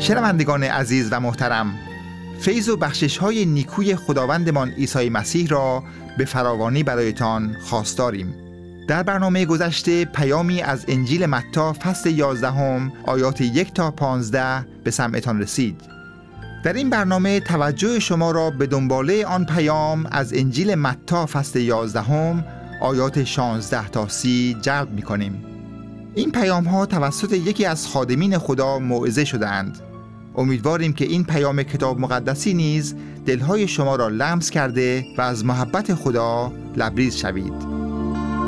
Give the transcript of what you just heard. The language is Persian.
شنوندگان عزیز و محترم، فیض و بخشش‌های نیکوی خداوندمان عیسی مسیح را به فراوانی برایتان خواستاریم. در برنامه گذشته پیامی از انجیل متی فصل 11 آیات 1 تا 15 به سمعتان رسید. در این برنامه توجه شما را به دنباله آن پیام از انجیل متی فصل 11 آیات 16 تا 30 جلب می‌کنیم. این پیام ها توسط یکی از خادمین خدا موعظه شده‌اند. امیدواریم که این پیام کتاب مقدسی نیز دلهای شما را لمس کرده و از محبت خدا لبریز شوید.